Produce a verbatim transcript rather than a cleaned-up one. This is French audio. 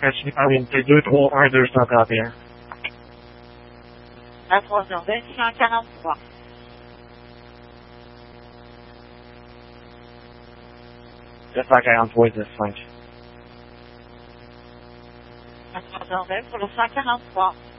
H orienté deux trois un deux cent trente et un. À trois heures vingt, cent quarante-trois. deux cent quarante-trois dix cinq. À trois heures vingt pour le cent quarante-trois.